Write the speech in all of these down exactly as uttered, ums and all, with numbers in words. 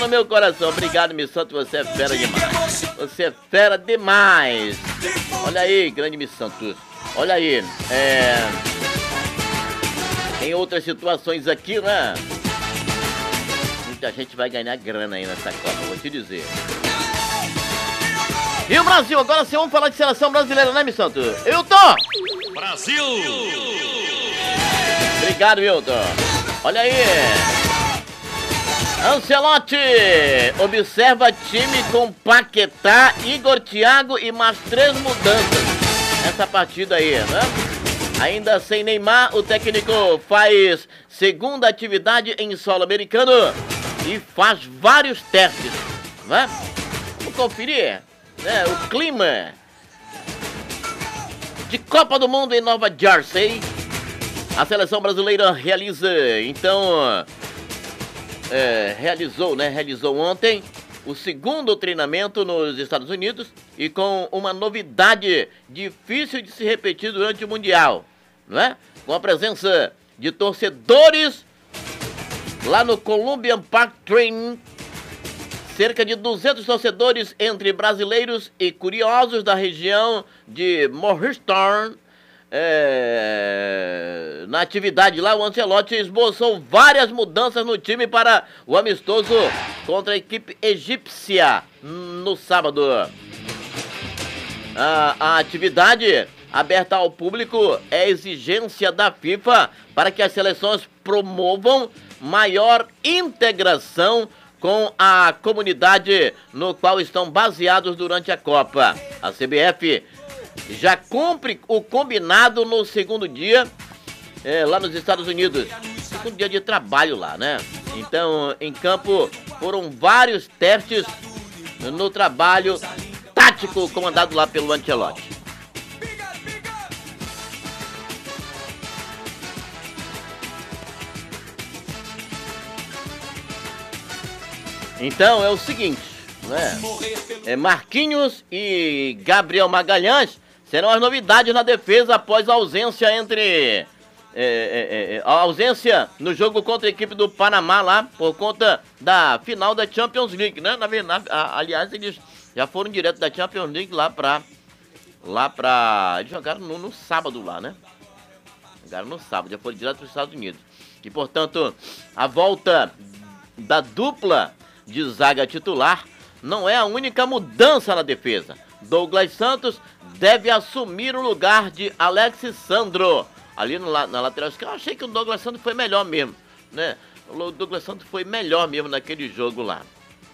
no meu coração. Obrigado, Miss Santos, você é fera demais. Você é fera demais. Olha aí, grande Miss Santos. Olha aí, é... em outras situações aqui, né? Muita gente vai ganhar grana aí nessa Copa, vou te dizer. E o Brasil, agora sim, vamos falar de seleção brasileira, né, Miss Santos? Hilton! Brasil! Obrigado, Hilton. Olha aí. Ancelotti observa time com Paquetá, Igor Thiago e mais três mudanças nessa partida aí, né? Ainda sem Neymar, o técnico faz segunda atividade em solo americano e faz vários testes, né? Vamos conferir, né, o clima de Copa do Mundo em Nova Jersey. A seleção brasileira realiza, então, é, realizou, né, realizou ontem o segundo treinamento nos Estados Unidos e com uma novidade difícil de se repetir durante o Mundial, não é? Com a presença de torcedores lá no Columbian Park Training, cerca de duzentos torcedores entre brasileiros e curiosos da região de Morristown. É... Na atividade lá, o Ancelotti esboçou várias mudanças no time para o amistoso contra a equipe egípcia no sábado. A, a atividade aberta ao público é exigência da FIFA para que as seleções promovam maior integração com a comunidade no qual estão baseados durante a Copa. A C B F já cumpre o combinado no segundo dia, é, lá nos Estados Unidos. Segundo dia de trabalho lá, né? Então, em campo, foram vários testes no trabalho tático comandado lá pelo Ancelotti. Então, é o seguinte, né? É, Marquinhos e Gabriel Magalhães serão as novidades na defesa após a ausência entre... É, é, é, a ausência no jogo contra a equipe do Panamá lá, por conta da final da Champions League, né? Na verdade, aliás, eles já foram direto da Champions League lá pra... Lá pra... Eles jogaram no, no sábado lá, né? Jogaram no sábado, já foram direto para os Estados Unidos. E, portanto, a volta da dupla de zaga titular não é a única mudança na defesa. Douglas Santos deve assumir o lugar de Alexis Sandro ali no, na lateral esquerda. Eu achei que o Douglas Santos foi melhor mesmo, né? O Douglas Santos foi melhor mesmo naquele jogo lá.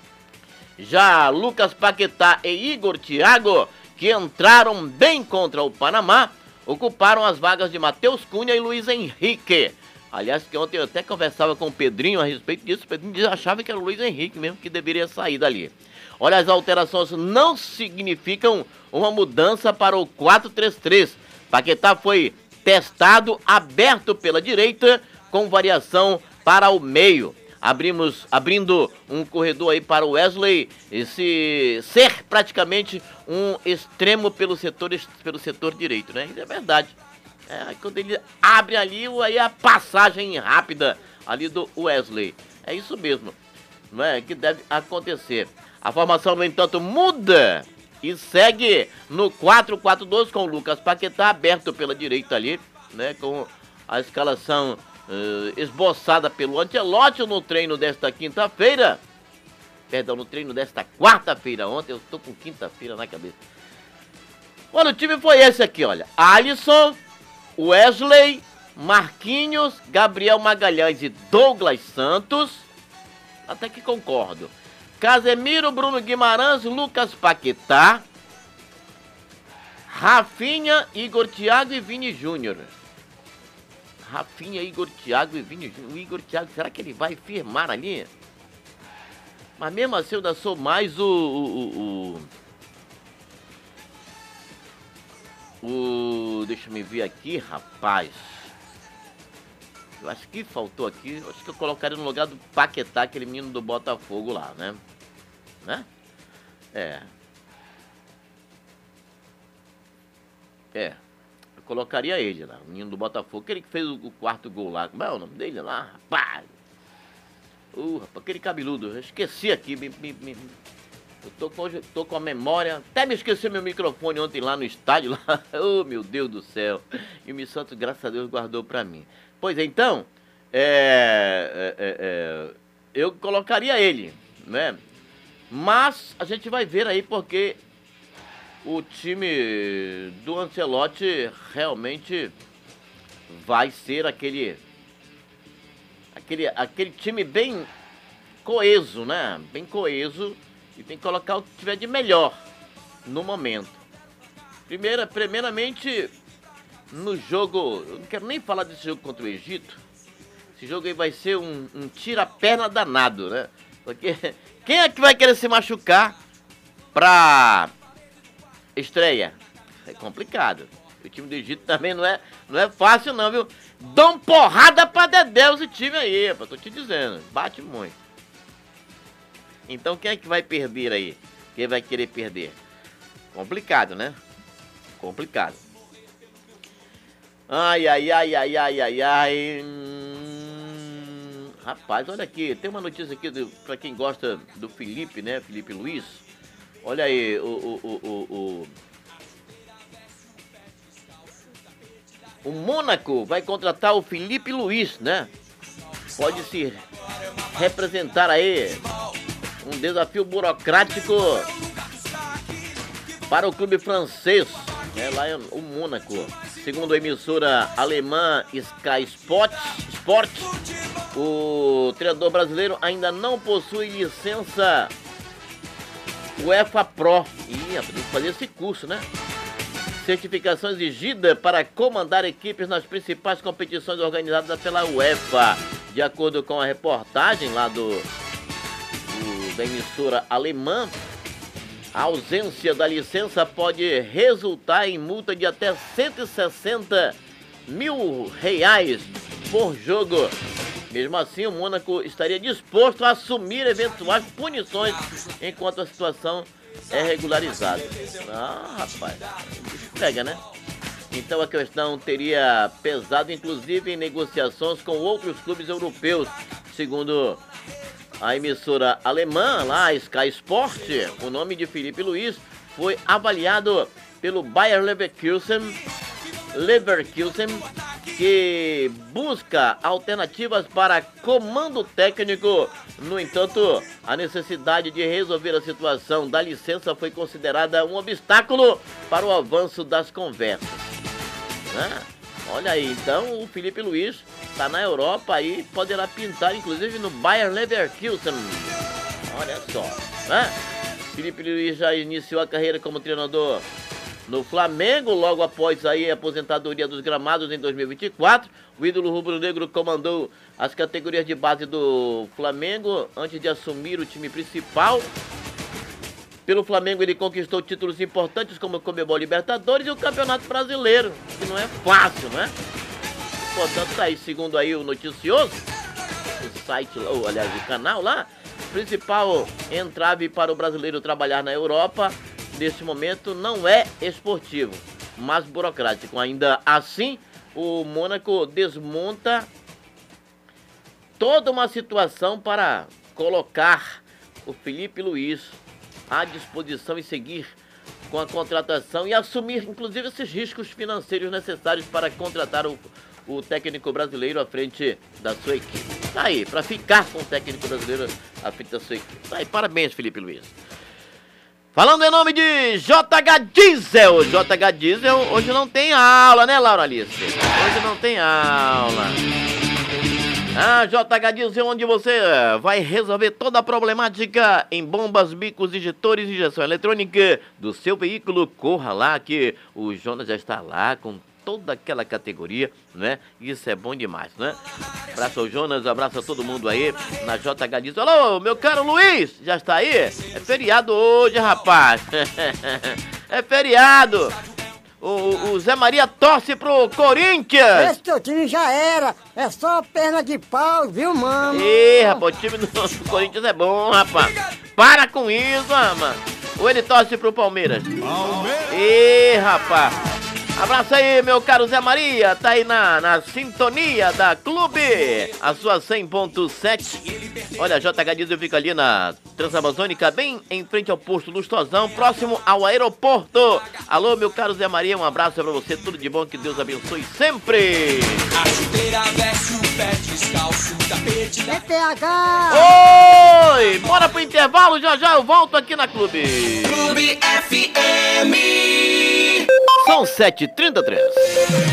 Já Lucas Paquetá e Igor Thiago, que entraram bem contra o Panamá, ocuparam as vagas de Matheus Cunha e Luiz Henrique. Aliás, que ontem eu até conversava com o Pedrinho a respeito disso. O Pedrinho achava que era o Luiz Henrique mesmo que deveria sair dali. Olha, as alterações não significam uma mudança para o quatro três três. Paquetá foi testado aberto pela direita com variação para o meio. Abrimos, abrindo um corredor aí para o Wesley se ser praticamente um extremo pelo setor, pelo setor direito, né? Isso é verdade. É, quando ele abre ali, aí a passagem rápida ali do Wesley. É isso mesmo, não é? Que deve acontecer. A formação, no entanto, muda e segue no quatro quatro dois com o Lucas Paquetá aberto pela direita ali, né? Com a escalação uh, esboçada pelo Ancelotti no treino desta quinta-feira. Perdão, no treino desta quarta-feira. Ontem eu tô com quinta-feira na cabeça. Olha, o time foi esse aqui, olha. Alisson, Wesley, Marquinhos, Gabriel Magalhães e Douglas Santos. Até que concordo. Casemiro, Bruno Guimarães, Lucas Paquetá, Rafinha, Igor Thiago e Vini Júnior. Rafinha, Igor Thiago e Vini Júnior. O Igor Thiago, será que ele vai firmar ali? Mas mesmo assim eu ainda sou mais o... o, o, o, o deixa eu ver aqui, rapaz. Eu acho que faltou aqui. Eu acho que eu colocaria no lugar do Paquetá, aquele menino do Botafogo lá, né? Né? É. É. Eu colocaria ele lá, o menino do Botafogo. Aquele que fez o, o quarto gol lá. Como é o nome dele lá? Rapaz. Uh, rapaz, aquele cabeludo, eu esqueci aqui, me, me, me, eu tô com, hoje, tô com a memória, até me esqueci meu microfone ontem lá no estádio, lá, oh meu Deus do céu, e o Mi Santos, graças a Deus, guardou pra mim. Pois é, então, é, é, é, eu colocaria ele, né, mas a gente vai ver aí porque o time do Ancelotti realmente vai ser aquele, aquele, aquele time bem coeso, né? Bem coeso, e tem que colocar o que tiver de melhor no momento. Primeira, primeiramente, no jogo, eu não quero nem falar desse jogo contra o Egito. Esse jogo aí vai ser um, um tira-perna danado, né? Porque quem é que vai querer se machucar pra estreia? É complicado. O time do Egito também não é, não é fácil não, viu? Dão porrada pra dedéu esse time aí, rapaz. Tô te dizendo, bate muito. Então quem é que vai perder aí? Quem vai querer perder? Complicado, né? Complicado. Ai, ai, ai, ai, ai, ai, ai. Hum, rapaz, olha aqui. Tem uma notícia aqui do, pra quem gosta do Felipe, né? Felipe Luiz. Olha aí, o... o, o, o, o O Mônaco vai contratar o Felipe Luiz, né? Pode se representar aí um desafio burocrático para o clube francês, né? Lá é o Mônaco. Segundo a emissora alemã Sky Sport, Sport, o treinador brasileiro ainda não possui licença UEFA Pro. Ih, tem que fazer esse curso, né? Certificação exigida para comandar equipes nas principais competições organizadas pela UEFA. De acordo com a reportagem lá do, do da emissora alemã, a ausência da licença pode resultar em multa de até cento e sessenta mil reais por jogo. Mesmo assim, o Mônaco estaria disposto a assumir eventuais punições enquanto a situação é regularizada. Ah, rapaz, pega, né? Então a questão teria pesado, inclusive, em negociações com outros clubes europeus. Segundo a emissora alemã, lá, a Sky Sport, o nome de Felipe Luiz foi avaliado pelo Bayer Leverkusen, Leverkusen, que busca alternativas para comando técnico. No entanto, a necessidade de resolver a situação da licença foi considerada um obstáculo para o avanço das conversas, né? Olha aí, então o Felipe Luiz está na Europa e poderá pintar, inclusive, no Bayer Leverkusen. Olha só, né? Felipe Luiz já iniciou a carreira como treinador no Flamengo, logo após aí a aposentadoria dos gramados em dois mil e vinte e quatro. O ídolo rubro-negro comandou as categorias de base do Flamengo antes de assumir o time principal. Pelo Flamengo ele conquistou títulos importantes como o Conmebol Libertadores e o Campeonato Brasileiro, que não é fácil, né? Portanto, tá aí, segundo aí o noticioso, o site, ou aliás, o canal lá, principal entrave para o brasileiro trabalhar na Europa neste momento não é esportivo, mas burocrático. Ainda assim, o Mônaco desmonta toda uma situação para colocar o Felipe Luiz à disposição e seguir com a contratação e assumir, inclusive, esses riscos financeiros necessários para contratar o, o técnico brasileiro à frente da sua equipe. Tá aí, para ficar com o técnico brasileiro à frente da sua equipe. Tá aí, parabéns, Felipe Luiz. Falando em nome de J H Diesel. J H Diesel, hoje não tem aula, né, Laura Alice? Hoje não tem aula. Ah, J H Diesel, onde você vai resolver toda a problemática em bombas, bicos, injetores e injeção eletrônica do seu veículo. Corra lá que o Jonas já está lá com toda aquela categoria, né? Isso é bom demais, né? Abraço ao Jonas, abraço a todo mundo aí na J H Diesel. Alô, meu caro Luiz, já está aí? É feriado hoje, rapaz. É feriado. O, o Zé Maria torce pro Corinthians. Esse teu time já era. É só perna de pau, viu, mano? Ih, rapaz, o time do, do Corinthians é bom, rapaz. Para com isso, rapaz. Ou ele torce pro Palmeiras? Palmeiras. Ih, rapaz. Abraço aí, meu caro Zé Maria, tá aí na, na sintonia da Clube, a sua cem ponto sete. Olha, J H Diesel fica ali na Transamazônica, bem em frente ao posto Lustosão, próximo ao aeroporto. Alô, meu caro Zé Maria, um abraço pra você, tudo de bom, que Deus abençoe sempre. A chuteira veste o pé descalço, tapete da P T H! Oi, bora pro intervalo, já já eu volto aqui na Clube. Clube F M. São sete e trinta e três.